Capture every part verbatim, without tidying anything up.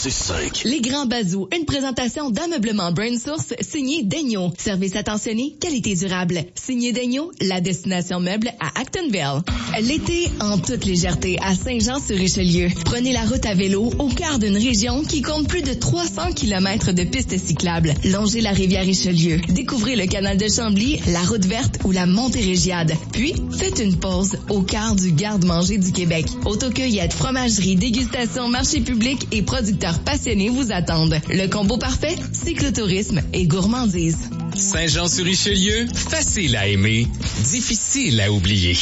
six cinq. Les Grands Bazous, une présentation d'ameublement Brain Source signé Daigneault. Service attentionné, qualité durable. Signé Daigneault, la destination meuble à Actonville. L'été en toute légèreté à Saint-Jean-sur-Richelieu. Prenez la route à vélo au cœur d'une région qui compte plus de trois cents kilomètres de pistes cyclables. Longez la rivière Richelieu. Découvrez le canal de Chambly, la route verte ou la Montérégiade. Puis, faites une pause au cœur du garde-manger du Québec. Autocueillette, fromagerie, dégustation, marché public et producteurs passionnés vous attendent. Le combo parfait, cyclotourisme et gourmandise. Saint-Jean-sur-Richelieu, facile à aimer, difficile à oublier.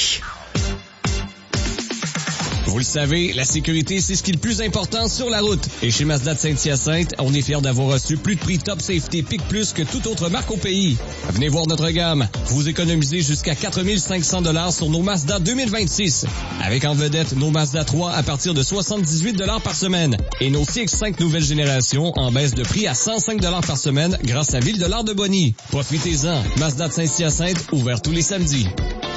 Vous le savez, la sécurité, c'est ce qui est le plus important sur la route. Et chez Mazda de Saint-Hyacinthe, on est fiers d'avoir reçu plus de prix Top Safety Pic Plus que toute autre marque au pays. Venez voir notre gamme. Vous économisez jusqu'à quatre mille cinq cents dollars sur nos Mazda deux mille vingt-six. Avec en vedette nos Mazda trois à partir de soixante-dix-huit dollars par semaine. Et nos C X cinq nouvelle génération en baisse de prix à cent cinq dollars par semaine grâce à mille dollars de boni. Profitez-en. Mazda de Saint-Hyacinthe, ouvert tous les samedis.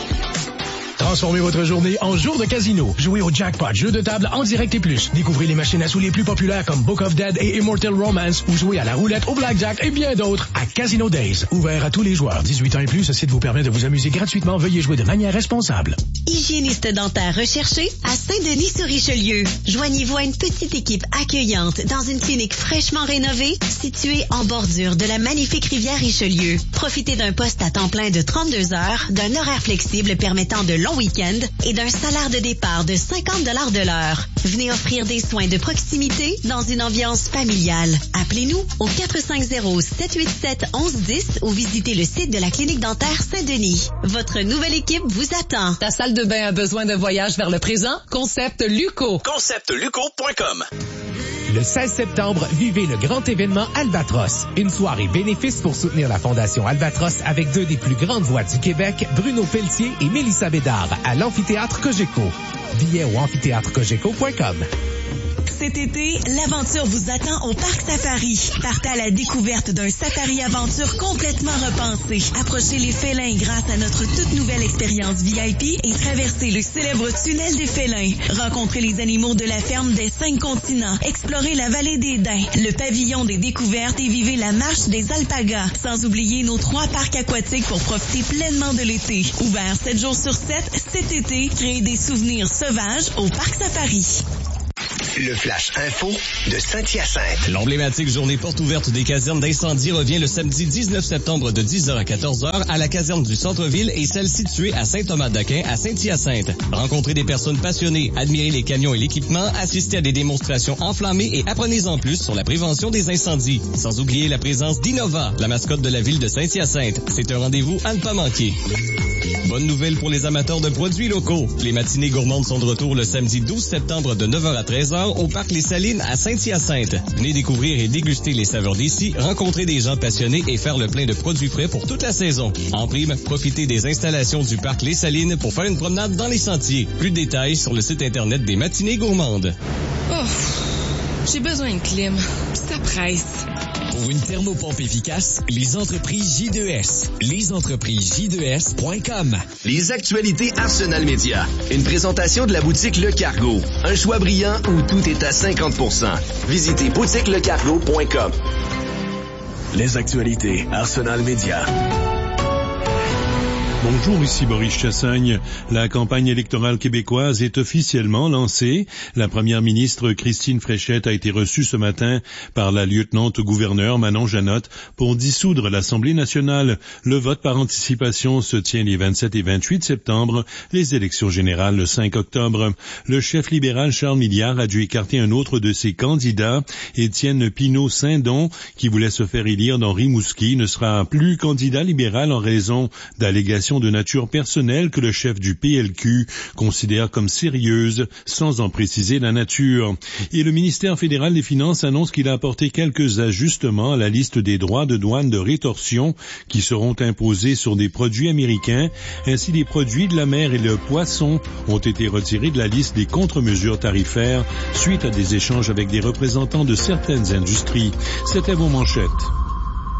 Transformez votre journée en jour de casino. Jouez au jackpot, jeu de table en direct et plus. Découvrez les machines à sous les plus populaires comme Book of Dead et Immortal Romance ou jouez à la roulette, au blackjack et bien d'autres à Casino Days. Ouvert à tous les joueurs. dix-huit ans et plus, ce site vous permet de vous amuser gratuitement. Veuillez jouer de manière responsable. Hygiéniste dentaire recherché à Saint-Denis-sur-Richelieu. Joignez-vous à une petite équipe accueillante dans une clinique fraîchement rénovée située en bordure de la magnifique rivière Richelieu. Profitez d'un poste à temps plein de trente-deux heures, d'un horaire flexible permettant de longs week-end et d'un salaire de départ de cinquante dollars de l'heure. Venez offrir des soins de proximité dans une ambiance familiale. Appelez-nous au quatre cinq zéro, sept huit sept, un un un zéro ou visitez le site de la clinique dentaire Saint-Denis. Votre nouvelle équipe vous attend. Ta salle de bain a besoin d'un voyage vers le présent? Concept Luco. concept luco point com. Le seize septembre, vivez le grand événement Albatros. Une soirée bénéfice pour soutenir la Fondation Albatros avec deux des plus grandes voix du Québec, Bruno Pelletier et Mélissa Bédard, à l'amphithéâtre Cogeco. Billets au amphithéâtre cogeco point com. Cet été, l'aventure vous attend au Parc Safari. Partez à la découverte d'un safari-aventure complètement repensé. Approchez les félins grâce à notre toute nouvelle expérience V I P et traversez le célèbre tunnel des félins. Rencontrez les animaux de la ferme des cinq continents. Explorez la vallée des Daims, le pavillon des découvertes et vivez la marche des alpagas. Sans oublier nos trois parcs aquatiques pour profiter pleinement de l'été. Ouvert sept jours sur sept, cet été, créez des souvenirs sauvages au Parc Safari. Le Flash Info de Saint-Hyacinthe. L'emblématique journée porte ouverte des casernes d'incendie revient le samedi dix-neuf septembre de dix heures à quatorze heures à la caserne du centre-ville et celle située à Saint-Thomas-d'Aquin à Saint-Hyacinthe. Rencontrez des personnes passionnées, admirez les camions et l'équipement, assistez à des démonstrations enflammées et apprenez-en plus sur la prévention des incendies. Sans oublier la présence d'Innova, la mascotte de la ville de Saint-Hyacinthe. C'est un rendez-vous à ne pas manquer. Bonne nouvelle pour les amateurs de produits locaux. Les matinées gourmandes sont de retour le samedi douze septembre de neuf heures à treize heures au Parc Les Salines à Saint-Hyacinthe. Venez découvrir et déguster les saveurs d'ici, rencontrer des gens passionnés et faire le plein de produits frais pour toute la saison. En prime, profitez des installations du Parc Les Salines pour faire une promenade dans les sentiers. Plus de détails sur le site internet des matinées gourmandes. Oh, j'ai besoin de clim. Ça presse. Pour une thermopompe efficace, les entreprises J deux S. Les entreprises J deux S point com. Les actualités Arsenal Média. Une présentation de la boutique Le Cargo. Un choix brillant où tout est à cinquante pour cent. Visitez boutique le cargo point com. Les actualités Arsenal Média. Bonjour, ici Boris Chassagne. La campagne électorale québécoise est officiellement lancée. La première ministre Christine Fréchette a été reçue ce matin par la lieutenant-gouverneur Manon Janotte pour dissoudre l'Assemblée nationale. Le vote par anticipation se tient les vingt-sept et vingt-huit septembre, les élections générales le cinq octobre. Le chef libéral Charles Milliard a dû écarter un autre de ses candidats, Étienne Pinault-Saint-Don, qui voulait se faire élire dans Rimouski, ne sera plus candidat libéral en raison d'allégations de nature personnelle que le chef du P L Q considère comme sérieuse, sans en préciser la nature. Et le ministère fédéral des Finances annonce qu'il a apporté quelques ajustements à la liste des droits de douane de rétorsion qui seront imposés sur des produits américains. Ainsi, les produits de la mer et le poisson ont été retirés de la liste des contre-mesures tarifaires suite à des échanges avec des représentants de certaines industries. C'était vos manchettes.